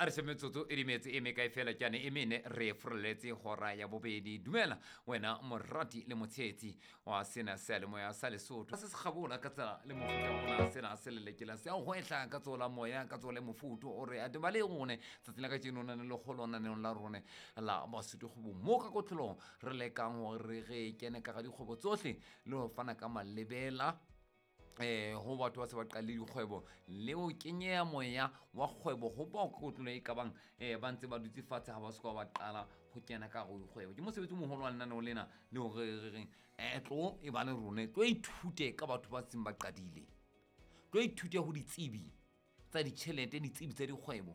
a re semetsotso e dimetse e me kae fela tjane e mene re froletse hora ya bobedi dumela wena morati le motshetsi wa sena se le moya sa Lesotho se se kgabola ka tsela le mofuta ona sena se lelekela se ho ehla ka tsola moya ka tsole mofuto o re a de bale gone tsatsela ka tjeno na le kgolona ne la rone la Basotho go mo ka kotlolong re lekang ho re ge kene ka ga dikgobo tsohle le ho fana ka malebela ho batho ba se ba qale dikgwebo le o kenyea moya wa kgwebo ho ba go tlole ka bang ba ntse ba dutse fatshe ha ba se ba qala ho kena ka go dikgwebo ke mosebetsi mo holwana nna no lena le ho re tlo e ba le rone tlo ithute ka batho ba seng ba qadile tlo ithute ho ditsebi tsa ditšhelete ditsebi tsa dikgwebo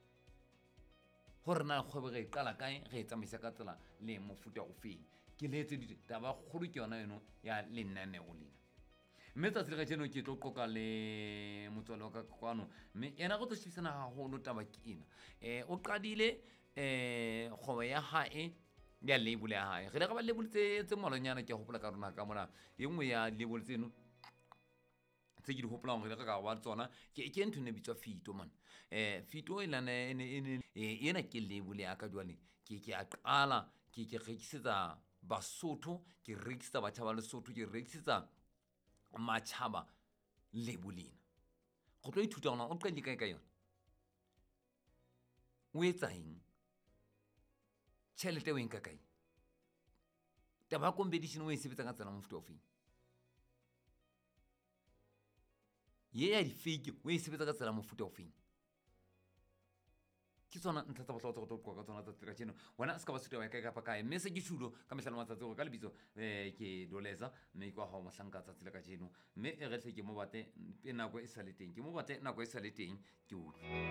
hore na kgwebo re qala kae re tsamaisa ka tsela le mofuta o feng ke letse ditaba kgolo ke yona eno ya lenaneo lena mme tsatsi le jeno ke tlo qoqa le motswalo ka kwano mme yena go tshebisana haholo taba ke ena o qadile kgobo ya hae ya label ya hae re le ga ba label tse malonyana ke hopola ka rona ka mona e nngwe ya label tseno tse ke di hopola hore re ka ba tsona ke ntho ne bitswa Fito man Fito ilana ena ke label ya ka jwale ke a qala ke rekisetsa Basotho ke rekisetsa batho ba Lesotho ke rekisetsa matjhaba lebulina go tlo ithuta ona o qedi kae ka yona o etsa eng tšhelete o enka kae taba competition o e sebetsa ka tsela mofuta ofeng ye ya di-fake o e sebetsa ka tsela mofuta ofeng ke tsona ntlha tsa bohlokwa tsa go qoqa ka tsona tsa tsela tseno wena se ka ba suta wa kae kapa kae mme se ke thulo ka mehla le matsatsi go ka lebitso ke Doleza mme kwa ha mohlanka tsa tsela ka tseno mme e re tle ke mo bate nako e sa le teng ke mo bate nako e sa le teng ke utlwa